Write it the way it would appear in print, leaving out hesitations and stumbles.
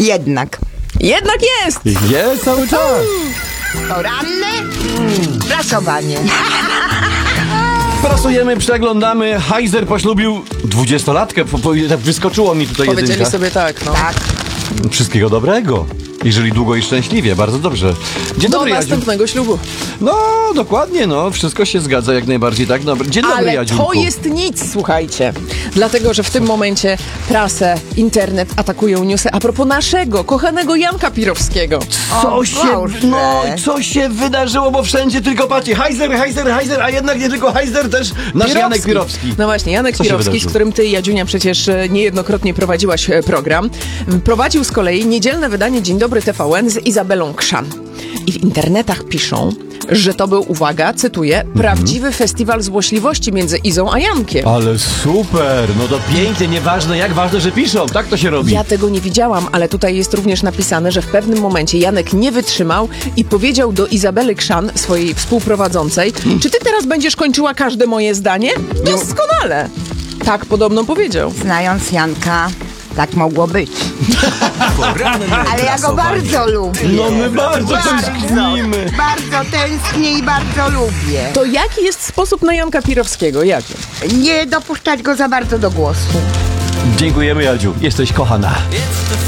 Jednak. Jednak jest! Jest cały czas. Poranne prasowanie. Pracujemy, przeglądamy. Heiser poślubił 20-latkę. Wyskoczyło mi tutaj Powiedzieli jedynka. sobie tak, no. Tak. Wszystkiego dobrego. I żyli długo i szczęśliwie. Bardzo dobrze. Dzień Do dobry, Jadziu. następnego ślubu. No, dokładnie, no. Wszystko się zgadza jak najbardziej, tak? Dobry. Dzień dobry, Ale Jadziunku. to jest nic, słuchajcie. Dlatego, że w tym momencie prasę, internet atakują newsy a propos naszego, kochanego Janka Pirowskiego. Co się wydarzyło, bo wszędzie tylko patrzcie. Heiser, a jednak nie tylko Heiser, też nasz Janek Pirowski. No właśnie, Janek Co się Pirowski, z wydarzyło? którym ty, Jadziunia, przecież niejednokrotnie prowadziłaś program. Prowadził z kolei niedzielne wydanie Dzień Dobry TVN z Izabelą Krzan. I w internetach piszą, że to był, uwaga, cytuję, prawdziwy festiwal złośliwości między Izą a Jankiem. Ale super, no to pięknie, nieważne jak, ważne, że piszą, tak to się robi. Ja tego nie widziałam, ale tutaj jest również napisane, że w pewnym momencie Janek nie wytrzymał i powiedział do Izabely Krzan, swojej współprowadzącej, czy ty teraz będziesz kończyła każde moje zdanie? Doskonale! Tak podobno powiedział. Znając Janka, tak mogło być. Ale ja go bardzo lubię. No my bardzo tęsknimy. Bardzo tęsknię i bardzo lubię. To jaki jest sposób na Janka Pirowskiego? Jaki? Nie dopuszczać go za bardzo do głosu. Dziękujemy, Jadziu, jesteś kochana.